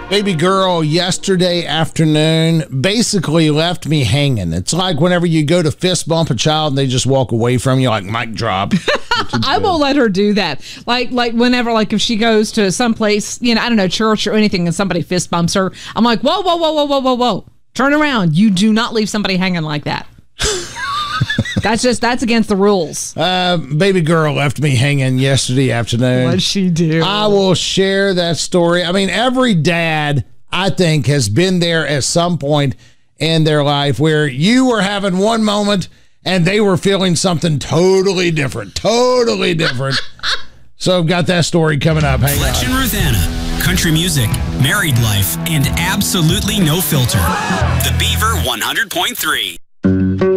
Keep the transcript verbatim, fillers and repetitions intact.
Baby girl yesterday afternoon basically left me hanging. It's like whenever you go to fist bump a child and they just walk away from you, like mic drop. I won't let her do that. Like, like whenever, like if she goes to some place, you know, I don't know, church or anything, and somebody fist bumps her, I'm like, whoa, whoa, whoa, whoa, whoa, whoa, whoa. Turn around. You do not leave somebody hanging like that. That's just, that's against the rules. Uh, baby girl left me hanging yesterday afternoon. What'd she do? I will share that story. I mean, every dad, I think, has been there at some point in their life where you were having one moment and they were feeling something totally different. Totally different. So I've got that story coming up. Hang Fletch on. and Rosanna, country music, married life, and absolutely no filter. The Beaver one hundred point three.